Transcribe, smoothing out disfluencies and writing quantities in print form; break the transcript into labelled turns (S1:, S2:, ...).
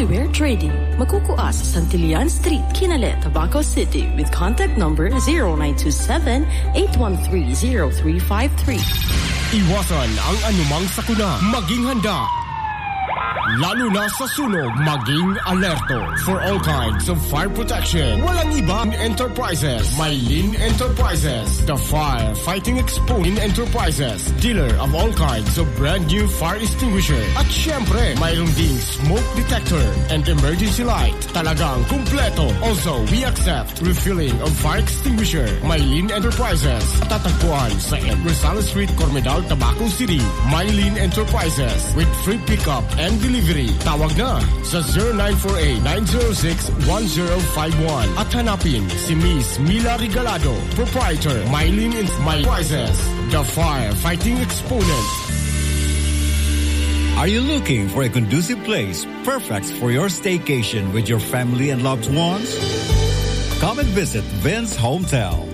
S1: Anywhere Trading. Magkukuha sa Santillan Street, Kinale, Tabaco City with contact number 0927-813-0353.
S2: Iwasan ang anumang sakuna. Maging handa. Lalo na sa sunog, maging alerto. For all kinds of fire protection, walang ibang Enterprises. Maylin Enterprises, the fire-fighting exponent Enterprises, dealer of all kinds of brand new fire extinguisher. At syempre, mayroon ding smoke detector and emergency light. Talagang kumpleto. Also, we accept refilling of fire extinguisher. Maylin Enterprises, tatagpuan sa Rizal Street, Cormedal, Tabaco City. Maylin Enterprises with free pickup and delivery. Tawag na sa 0948-906-1051 at hanapin si Miss Mila Regalado, proprietor, Maylin Enterprises, the fire-fighting exponent.
S3: Are you looking for a conducive place perfect for your staycation with your family and loved ones? Come and visit Vince Hometel.